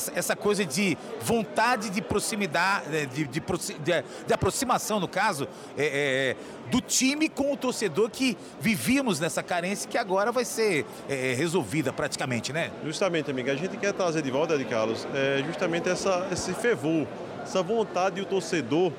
essa coisa de vontade de proximidade, de aproximação, no caso, do time com o torcedor, que vivíamos nessa carência que agora vai ser resolvida praticamente, né? Justamente, amiga, a gente quer trazer de volta, de Carlos, justamente esse fervor, essa vontade do torcedor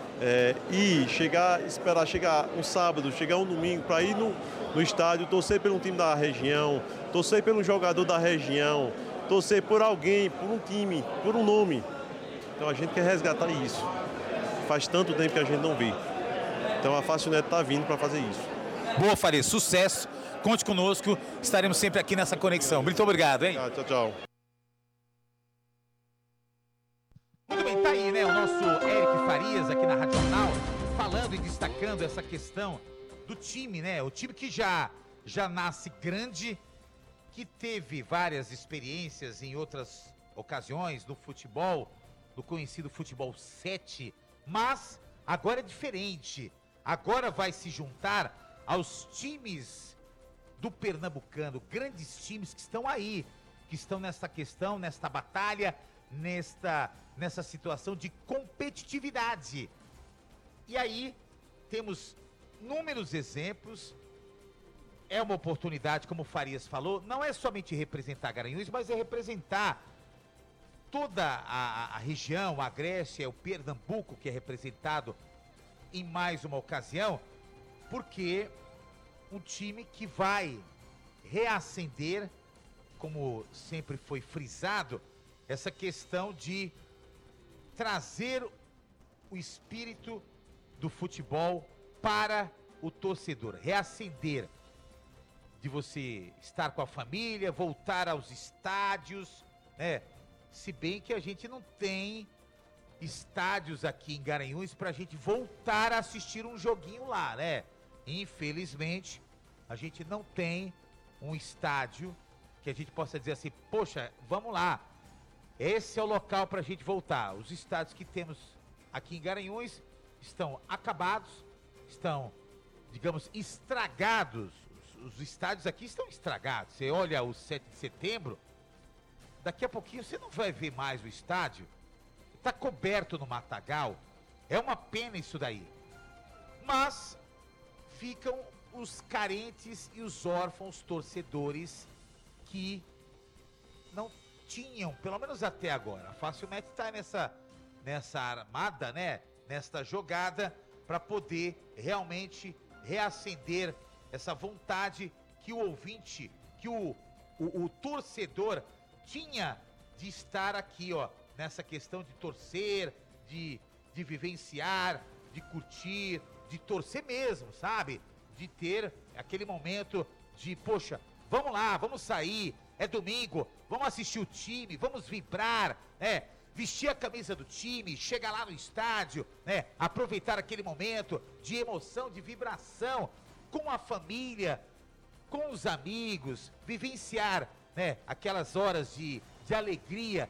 esperar chegar um sábado, chegar um domingo para ir no estádio, torcer pelo time da região, torcer pelo jogador da região, torcer por alguém, por um time, por um nome. Então a gente quer resgatar isso. Faz tanto tempo que a gente não vê. Então a Fácil.net está vindo para fazer isso. Boa, Farias, sucesso. Conte conosco, estaremos sempre aqui nessa conexão. Muito obrigado, hein? Tchau, tchau. Muito bem, tá aí, né, o nosso Eric Farias aqui na Rádio Jornal, falando e destacando essa questão do time, né? O time que já nasce grande, que teve várias experiências em outras ocasiões no futebol, no conhecido futebol 7, mas agora é diferente. Agora vai se juntar aos times do Pernambucano, grandes times que estão aí, que estão nessa questão, nesta batalha, nessa situação de competitividade. E aí temos inúmeros exemplos. É uma oportunidade, como o Farias falou, não é somente representar Garanhuns, mas é representar toda a região, a Grécia, o Pernambuco, que é representado em mais uma ocasião, porque um time que vai reacender, como sempre foi frisado, essa questão de trazer o espírito do futebol para o torcedor, reacender, de você estar com a família, voltar aos estádios, né? Se bem que a gente não tem estádios aqui em Garanhuns para a gente voltar a assistir um joguinho lá, né? Infelizmente, a gente não tem um estádio que a gente possa dizer assim, poxa, vamos lá, esse é o local para a gente voltar. Os estádios que temos aqui em Garanhuns estão acabados, estão, digamos, estragados. Os estádios aqui estão estragados. Você olha o 7 de setembro, daqui a pouquinho você não vai ver mais o estádio. Está coberto no matagal. É uma pena isso daí. Mas ficam os carentes e os órfãos torcedores que não tinham, pelo menos até agora. A Fácil.net está nessa armada, né? Nesta jogada, para poder realmente reacender essa vontade que o ouvinte, que o torcedor tinha de estar aqui, ó, nessa questão de torcer, de vivenciar, de curtir, de torcer mesmo, sabe? De ter aquele momento de, poxa, vamos lá, vamos sair, é domingo, vamos assistir o time, vamos vibrar, vestir a camisa do time, chegar lá no estádio, aproveitar aquele momento de emoção, de vibração, com a família, com os amigos, vivenciar, aquelas horas de alegria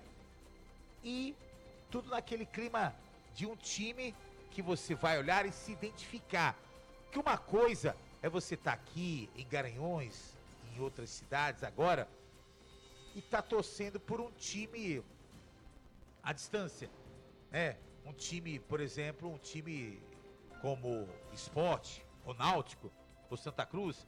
e tudo naquele clima de um time que você vai olhar e se identificar. Que uma coisa é você estar aqui em Garanhuns, em outras cidades agora, e tá torcendo por um time à distância, um time, por exemplo, um time como Sport, ou Náutico, ou Santa Cruz,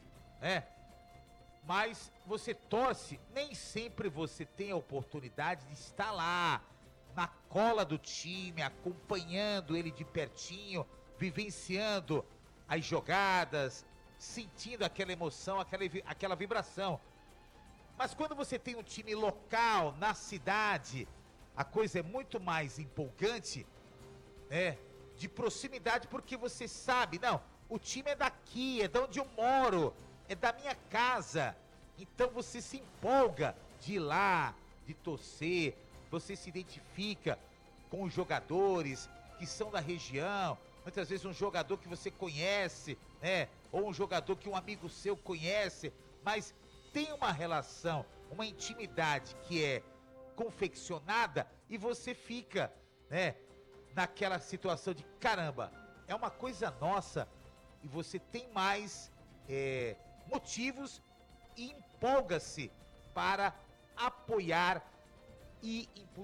mas você torce, nem sempre você tem a oportunidade de estar lá, na cola do time, acompanhando ele de pertinho, vivenciando as jogadas, sentindo aquela emoção, aquela vibração. Mas quando você tem um time local, na cidade, a coisa é muito mais empolgante, de proximidade, porque você sabe, não, o time é daqui, é de onde eu moro, é da minha casa. Então você se empolga de ir lá, de torcer, você se identifica com os jogadores que são da região, muitas vezes um jogador que você conhece, ou um jogador que um amigo seu conhece, mas tem uma relação, uma intimidade que é confeccionada e você fica, naquela situação de caramba, é uma coisa nossa e você tem mais motivos e empolga-se para apoiar e impulsionar.